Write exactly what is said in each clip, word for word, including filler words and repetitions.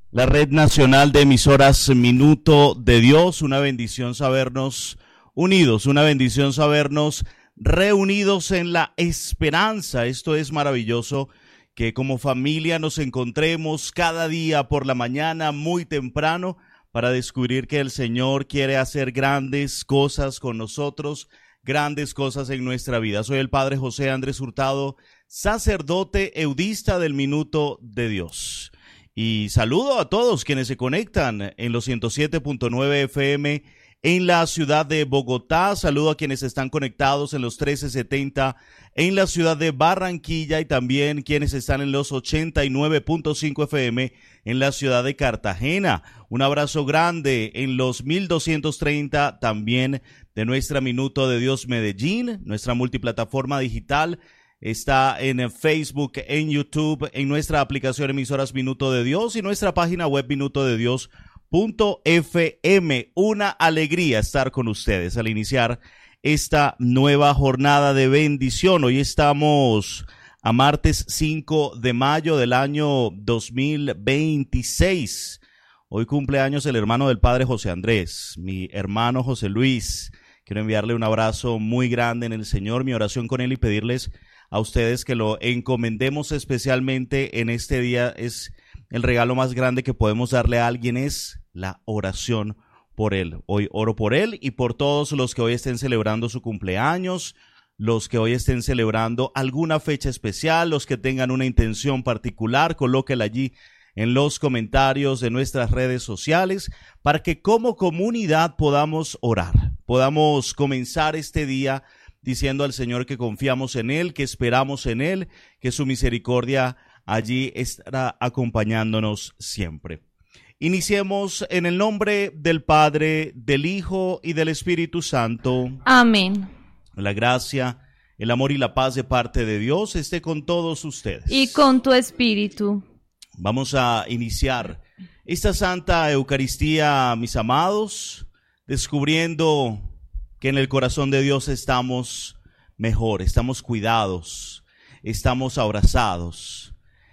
La Red Nacional de Emisoras Minuto de Dios, una bendición sabernos unidos, una bendición sabernos reunidos en la esperanza. Esto es maravilloso, que como familia nos encontremos cada día por la mañana muy temprano para descubrir que el Señor quiere hacer grandes cosas con nosotros, grandes cosas en nuestra vida. Soy el Padre José Andrés Hurtado, sacerdote eudista del Minuto de Dios. Y saludo a todos quienes se conectan en los ciento siete punto nueve F M en la ciudad de Bogotá. Saludo a quienes están conectados en los trece setenta en la ciudad de Barranquilla y también quienes están en los ochenta y nueve punto cinco F M en la ciudad de Cartagena. Un abrazo grande en los mil doscientos treinta también de nuestra Minuto de Dios Medellín, nuestra multiplataforma digital. Está en Facebook, en YouTube, en nuestra aplicación Emisoras Minuto de Dios y nuestra página web minuto de dios punto f m. Una alegría estar con ustedes al iniciar esta nueva jornada de bendición. Hoy estamos a martes cinco de mayo del año dos mil veintiséis. Hoy cumple años el hermano del Padre José Andrés, mi hermano José Luis. Quiero enviarle un abrazo muy grande en el Señor, mi oración con él y pedirles a ustedes que lo encomendemos especialmente en este día. Es el regalo más grande que podemos darle a alguien, es la oración por él. Hoy oro por él y por todos los que hoy estén celebrando su cumpleaños, los que hoy estén celebrando alguna fecha especial, los que tengan una intención particular, colóquela allí en los comentarios de nuestras redes sociales para que como comunidad podamos orar, podamos comenzar este día diciendo al Señor que confiamos en Él, que esperamos en Él, que su misericordia allí estará acompañándonos siempre. Iniciemos en el nombre del Padre, del Hijo y del Espíritu Santo. Amén. La gracia, el amor y la paz de parte de Dios esté con todos ustedes. Y con tu espíritu. Vamos a iniciar esta Santa Eucaristía, mis amados, descubriendo que en el corazón de Dios estamos mejor, estamos cuidados, estamos abrazados.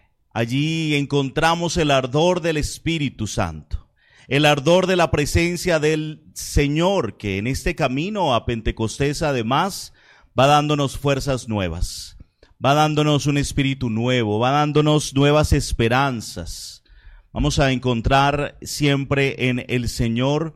Allí encontramos el ardor del Espíritu Santo, el ardor de la presencia del Señor, que en este camino a Pentecostés además va dándonos fuerzas nuevas, va dándonos un espíritu nuevo, va dándonos nuevas esperanzas. Vamos a encontrar siempre en el Señor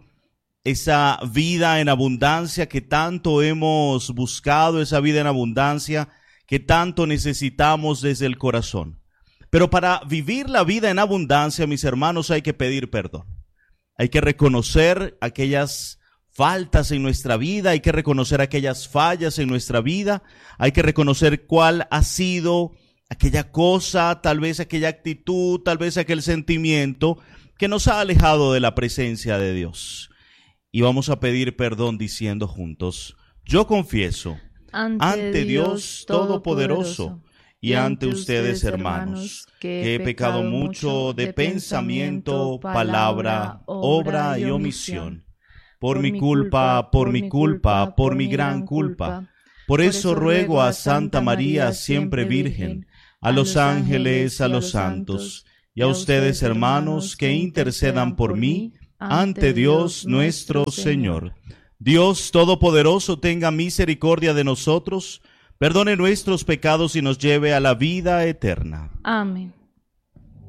esa vida en abundancia que tanto hemos buscado, esa vida en abundancia que tanto necesitamos desde el corazón. Pero para vivir la vida en abundancia, mis hermanos, hay que pedir perdón. Hay que reconocer aquellas faltas en nuestra vida, hay que reconocer aquellas fallas en nuestra vida, hay que reconocer cuál ha sido aquella cosa, tal vez aquella actitud, tal vez aquel sentimiento que nos ha alejado de la presencia de Dios. Y vamos a pedir perdón diciendo juntos: yo confieso ante, ante Dios Todopoderoso y ante ustedes, hermanos, que he pecado mucho de pensamiento, palabra, obra y omisión. Por mi culpa, por mi culpa, por mi gran culpa. Por eso ruego a Santa María, siempre Virgen, a los ángeles, a los santos, y a ustedes, hermanos, que intercedan por mí ante Dios nuestro Señor. Dios Todopoderoso tenga misericordia de nosotros, perdone nuestros pecados y nos lleve a la vida eterna. Amén.